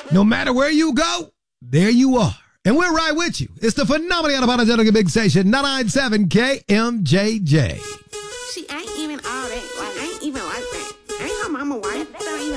No matter where you go, there you are. And we're right with you. It's the phenomenally unapologetic big station, 997 KMJJ. She ain't even all that. Like, ain't even like that. Ain't her mama wife.